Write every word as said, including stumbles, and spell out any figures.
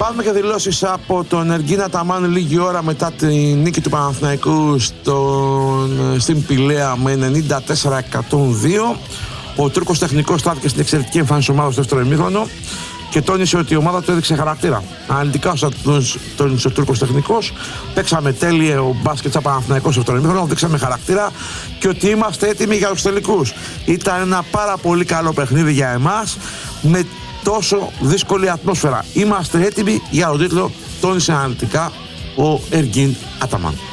Διαβάζουμε και δηλώσεις από τον Εργίν Αταμάν λίγη ώρα μετά τη νίκη του Παναθηναϊκού στον, στην Πηλαία με ενενήντα τέσσερα εκατόν δύο. Ο Τούρκος τεχνικός στάθηκε στην εξαιρετική εμφάνιση ομάδα στο δεύτερο ημίχρονο και τόνισε ότι η ομάδα του έδειξε χαρακτήρα. Αναλυτικά, όσο τόνισε ο Τούρκος τεχνικός, παίξαμε τέλειο μπάσκετ σαν Παναθηναϊκός στο δεύτερο ημίχρονο, δείξαμε χαρακτήρα και ότι είμαστε έτοιμοι για τους τελικούς. Ήταν ένα πάρα πολύ καλό παιχνίδι για εμάς με τόσο δύσκολη ατμόσφαιρα. Είμαστε έτοιμοι για τον τίτλο, τόνισε αναλυτικά ο Εργίν Αταμάν.